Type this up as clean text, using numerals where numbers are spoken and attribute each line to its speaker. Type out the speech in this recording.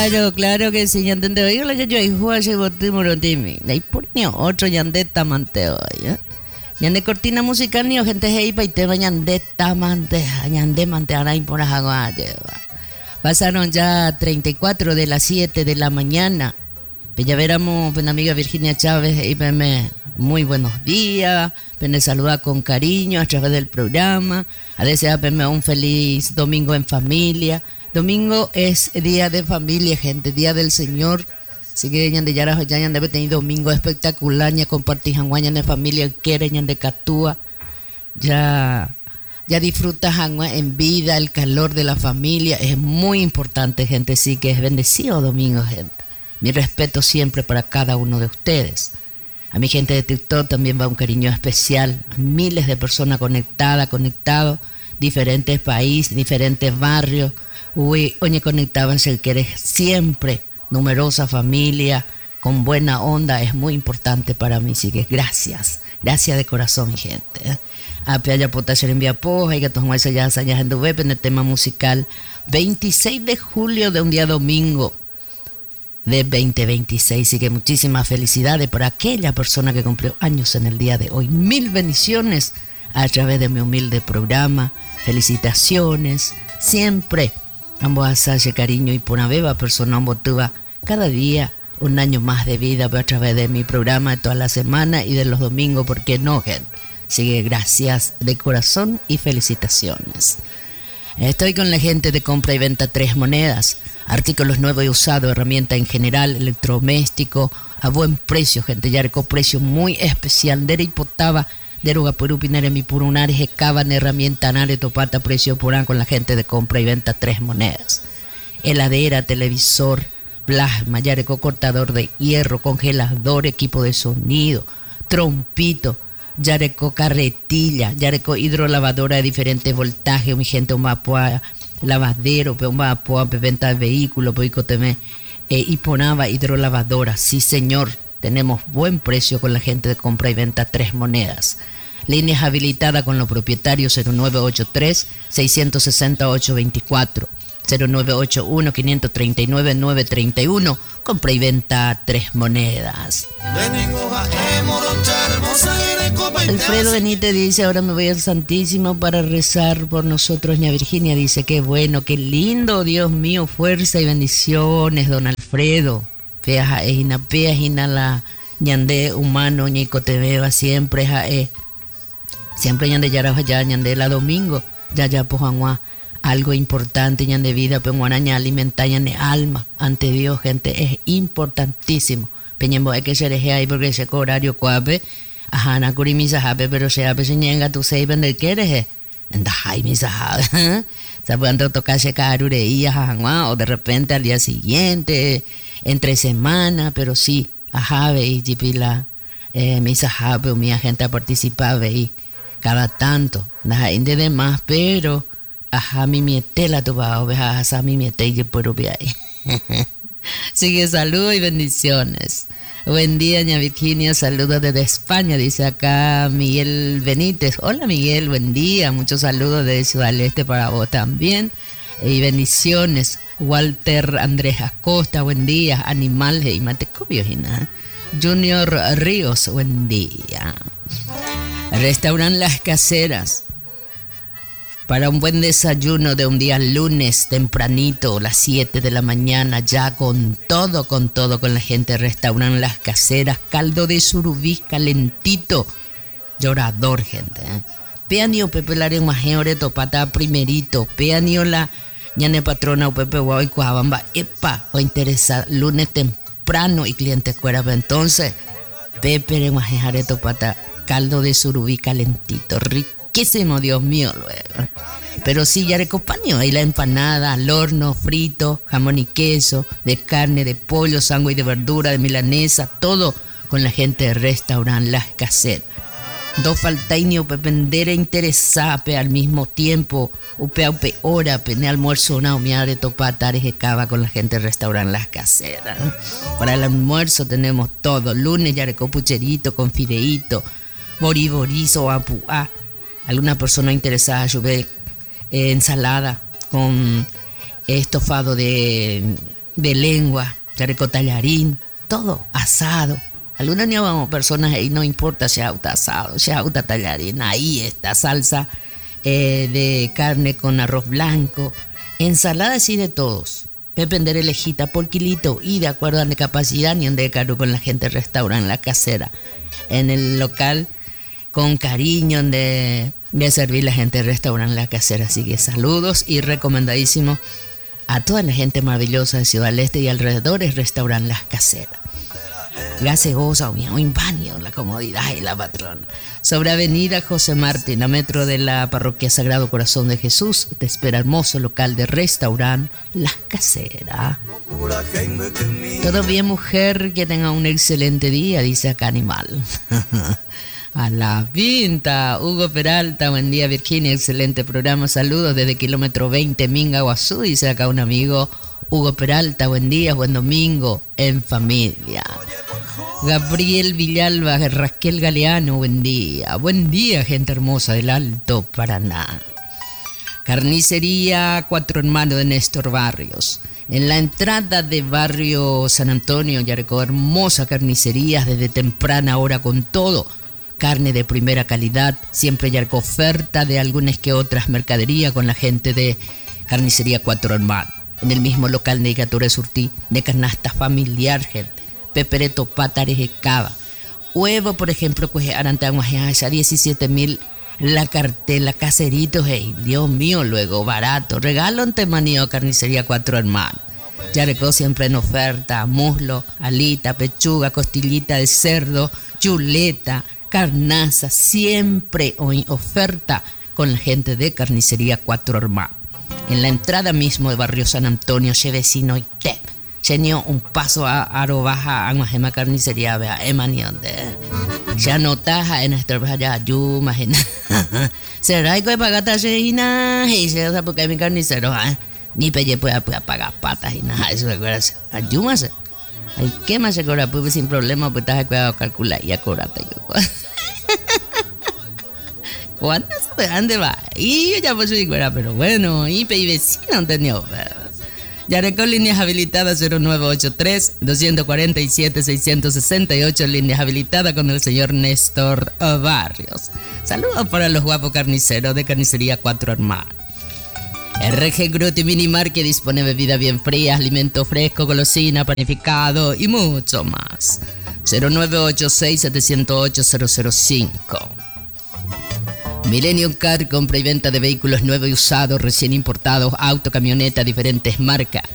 Speaker 1: claro que sí, ñandende oigo la yo hijo hace botimoro dimi. Ahí por ni otro ñande tamanteo, ¿eh? Ñande cortina musical ni gente hei pa y tema ñande tamante, ñande manteana y por agua lleva. Pasaron ya 34 de las 7 de la mañana. Pues ya veramos, pues, amiga Virginia Chávez, y me muy buenos días, me saluda con cariño a través del programa, a desearme un feliz domingo en familia. Domingo es día de familia, gente, día del Señor. Así que ya debe tener domingo espectacular, ya compartir janguaña de familia, quiere de catúa. Ya disfruta jangua en vida, el calor de la familia, es muy importante, gente, sí que es bendecido domingo, gente. Mi respeto siempre para cada uno de ustedes. A mi gente de TikTok también va un cariño especial. Miles de personas conectados, diferentes países, diferentes barrios. Uy, oye, conectábanse, que eres siempre numerosa familia, con buena onda, es muy importante para mí. Así que gracias de corazón, mi gente. A Piaya Potasio envía poja y que tomar ya en tu web en el tema musical. 26 de julio de un día domingo de 2026, así que muchísimas felicidades para aquella persona que cumplió años en el día de hoy. Mil bendiciones a través de mi humilde programa. Felicitaciones siempre. Ambos asaje cariño y por una beba persona ambos tuva cada día un año más de vida a través de mi programa de toda la semana y de los domingos, ¿por qué no, gente? Así que gracias de corazón y felicitaciones. Estoy con la gente de compra y venta Tres Monedas. Artículos nuevos y usados, herramienta en general, electrodoméstico, a buen precio, gente. Ya con precio muy especial. Dere hipotaba, deroga por upinare mi purunares, caban herramienta nare topata precio purán con la gente de compra y venta Tres Monedas. Heladera, televisor, plasma, yareco cortador de hierro, congelador, equipo de sonido, trompito, yareco carretilla, yareco hidrolavadora de diferentes voltajes, mi gente, un mapua lavadero, un mapua venta de vehículos, y ponaba hidrolavadora. Sí, señor, tenemos buen precio con la gente de compra y venta Tres Monedas. Líneas habilitadas con los propietarios 0983 668 24 0981-539-931. Compra y venta Tres Monedas. Alfredo Benítez dice, ahora me voy al Santísimo para rezar por nosotros. Ña Virginia dice, qué bueno, qué lindo, Dios mío, fuerza y bendiciones, don Alfredo. Pea ina la ñande humano, ñico te veba siempre, siempre ñande yara ya ñande la domingo, ya pojanua. Algo importante ñan de vida, pero guaraña alimentar ñan de alma ante Dios, gente, es importantísimo. Peñembo hay que ser ahí porque ese horario cuape, ajá, na curi misa jape, pero se ape se ñenga tu sei vender quieres, anda hay misa jape, se pueden tocar ese carureía, ajá, o de repente al día siguiente, entre semana, pero sí, ajá, y jipila, misa jape, mi gente ha participado y cada tanto, na de demás, pero ajá, mi mietela tu va oveja, ajá, mi mietela por ahí. Sigue saludos y bendiciones. Buen día, ña Virginia, saludos desde España, dice acá Miguel Benítez. Hola Miguel, buen día, muchos saludos desde Ciudad del Este para vos también. Y bendiciones. Walter Andrés Acosta, buen día. Animal y Matecubio, Junior Ríos, buen día. Restaurant Las Caseras. Para un buen desayuno de un día lunes tempranito, las 7 de la mañana, ya con todo, con la gente de Restaurant Las Caseras, caldo de surubí calentito, llorador, gente. Peanio Pepe Laren Majeore Topata primerito, peanio la ñane patrona o Pepe Guay Cuabamba, epa, o interesa, lunes temprano y cliente fuera. Entonces, Pepe Majeore Topata, caldo de surubí calentito, riquísimo, Dios mío, luego. Pero sí, ya recompaño ahí la empanada al horno, frito, jamón y queso, de carne, de pollo, sangre y de verdura, de milanesa, todo con la gente de Restaurant Las Caseras. Dos faltainio pependere interesape al mismo tiempo, upe hora, pene almuerzo una omiare topatare que cava con la gente de Restaurant Las Caseras. Para el almuerzo tenemos todo, lunes ya recopucherito con fideíto, boriborizo, apuá. Alguna persona interesada, yo veo ensalada con estofado de de lengua, charco tallarín, todo asado. Algunos ni vamos personas ahí, no importa si auta asado, si auta tallarín, ahí está salsa de carne con arroz blanco, ensalada así de todos. Depender elejita por kilito y de acuerdo a la capacidad ni donde caro con la gente restaurante la casera. En el local con cariño de servir la gente restaurante la casera. Así que saludos y recomendadísimo a toda la gente maravillosa de Ciudad del Este y alrededores restaurante las caseras. Gaseosa, un baño, la comodidad y la patrona. Sobre Avenida José Martín, a metro de la Parroquia Sagrado Corazón de Jesús, te espera hermoso local de restaurante Las Caseras. Todo bien, mujer, que tenga un excelente día, dice acá Animal. A la pinta, Hugo Peralta, buen día Virginia, excelente programa, saludos desde kilómetro 20, Minga, Guazú, dice acá un amigo. Hugo Peralta, buen día, buen domingo, en familia. Gabriel Villalba, Raquel Galeano, buen día gente hermosa del Alto Paraná. Carnicería Cuatro Hermanos de Néstor Barrios. En la entrada de barrio San Antonio, Yareco, hermosa carnicería desde temprana hora con todo. Carne de primera calidad, siempre Yareco oferta de algunas que otras mercaderías con la gente de Carnicería Cuatro Hermanos. En el mismo local de Gature Surtí, de canasta familiar, gente. Pepereto, pátares de cava. Huevo, por ejemplo, pues arantanguajeas a 17.000 la cartela, caseritos, hey, Dios mío, luego barato. Regalo en Temanío, Carnicería Cuatro Hermanos. Yareco siempre en oferta, muslo, alita, pechuga, costillita de cerdo, chuleta, carnaza, siempre en oferta con la gente de Carnicería Cuatro Hermanos. En la entrada mismo de barrio San Antonio, che vecino y te. Genio un paso a Arobaja, a Guajema Carnicería, vea, emanión de. Ya no taja en nuestro allá, yo imagino. Será que pagata reina, y se hace porque mi carnicero, ni pelle puede pagar patas y nada, eso recuerda. Ayúmase. Ay, ¿qué más se cobra? Pues sin problema, pues estás cuidado calcular y acordate yo. ¿Cuándo se dónde va? Y ya pues su fuera, pero bueno, y vecino entendió. Yareco, líneas habilitadas 0983-247-668, líneas habilitadas con el señor Néstor Barrios. Saludos para los guapos carniceros de Carnicería Cuatro Hermanos. RG Gruti Minimar, que dispone de bebida bien fría, alimento fresco, golosina, panificado y mucho más. 0986-708-005. Millennium Car, compra y venta de vehículos nuevos y usados, recién importados, auto, camioneta, diferentes marcas.